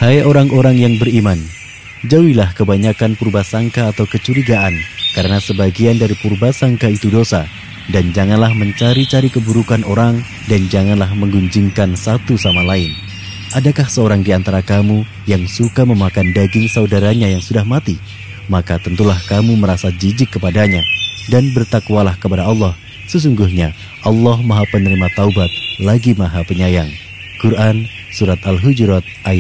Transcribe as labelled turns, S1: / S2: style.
S1: Hai orang-orang yang beriman, jauhilah kebanyakan purbasangka atau kecurigaan, karena sebagian dari purbasangka itu dosa. Dan janganlah mencari-cari keburukan orang, dan janganlah menggunjingkan satu sama lain. Adakah seorang di antara kamu yang suka memakan daging saudaranya yang sudah mati? Maka tentulah kamu merasa jijik kepadanya, dan bertakwalah kepada Allah. Sesungguhnya Allah Maha Penerima Taubat, lagi Maha Penyayang. Quran Surat Al-Hujurat ayat